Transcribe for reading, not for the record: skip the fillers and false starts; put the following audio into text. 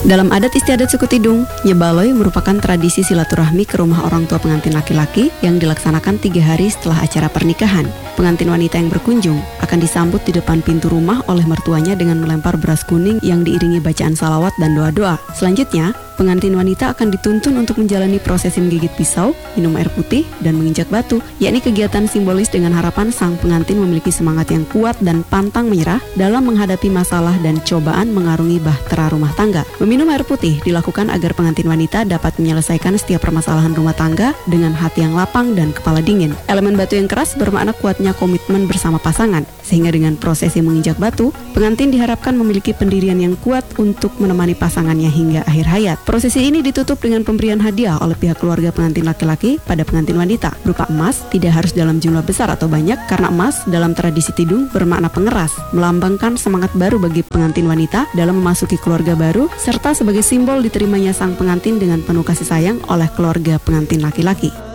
Dalam adat istiadat suku Tidung, Nyebaloi merupakan tradisi silaturahmi ke rumah orang tua pengantin laki-laki yang dilaksanakan 3 hari setelah acara pernikahan. Pengantin wanita yang berkunjung akan disambut di depan pintu rumah oleh mertuanya dengan melempar beras kuning yang diiringi bacaan salawat dan doa-doa. Selanjutnya, pengantin wanita akan dituntun untuk menjalani prosesi menggigit pisau, minum air putih, dan menginjak batu, yakni kegiatan simbolis dengan harapan sang pengantin memiliki semangat yang kuat dan pantang menyerah dalam menghadapi masalah dan cobaan mengarungi bahtera rumah tangga. Meminum air putih dilakukan agar pengantin wanita dapat menyelesaikan setiap permasalahan rumah tangga dengan hati yang lapang dan kepala dingin. Elemen batu yang keras bermakna kuatnya komitmen bersama pasangan, sehingga dengan prosesi menginjak batu, pengantin diharapkan memiliki pendirian yang kuat untuk menemani pasangannya hingga akhir hayat. Prosesi ini ditutup dengan pemberian hadiah oleh pihak keluarga pengantin laki-laki pada pengantin wanita, berupa emas, tidak harus dalam jumlah besar atau banyak, karena emas dalam tradisi Tidung bermakna pengeras, melambangkan semangat baru bagi pengantin wanita dalam memasuki keluarga baru, serta sebagai simbol diterimanya sang pengantin dengan penuh kasih sayang oleh keluarga pengantin laki-laki.